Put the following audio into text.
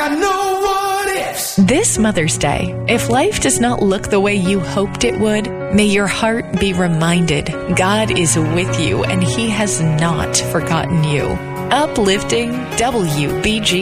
got no what ifs. This Mother's Day, if life does not look the way you hoped it would, may your heart be reminded God is with you and He has not forgotten you. Uplifting WBG.